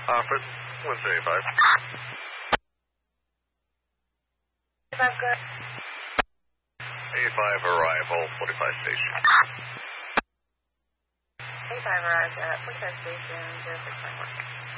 Office 175. 85 good. 85 arrival, 45 station. 85 arrived at 45 station, 0691.